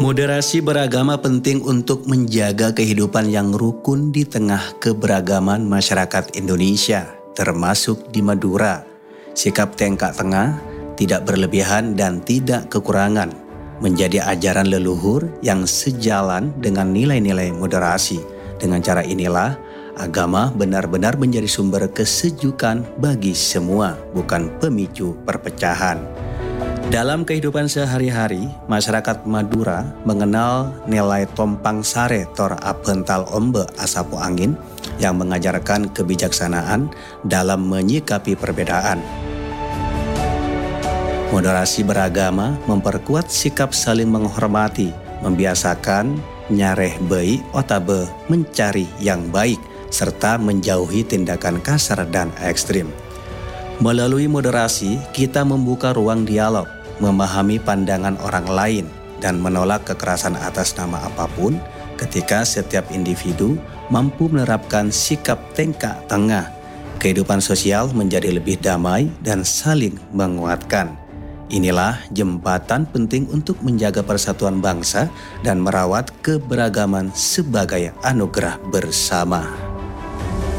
Moderasi beragama penting untuk menjaga kehidupan yang rukun di tengah keberagaman masyarakat Indonesia, termasuk di Madura. Sikap tengkak tengah, tidak berlebihan dan tidak kekurangan, menjadi ajaran leluhur yang sejalan dengan nilai-nilai moderasi. Dengan cara inilah, agama benar-benar menjadi sumber kesejukan bagi semua, bukan pemicu perpecahan. Dalam kehidupan sehari-hari, masyarakat Madura mengenal nilai tompang sare tor apental ombe asapu angin yang mengajarkan kebijaksanaan dalam menyikapi perbedaan. Moderasi beragama memperkuat sikap saling menghormati, membiasakan nyareh baik otabe mencari yang baik, serta menjauhi tindakan kasar dan ekstrim. Melalui moderasi, kita membuka ruang dialog, memahami pandangan orang lain, dan menolak kekerasan atas nama apapun ketika setiap individu mampu menerapkan sikap tengkak tengah. Kehidupan sosial menjadi lebih damai dan saling menguatkan. Inilah jembatan penting untuk menjaga persatuan bangsa dan merawat keberagaman sebagai anugerah bersama.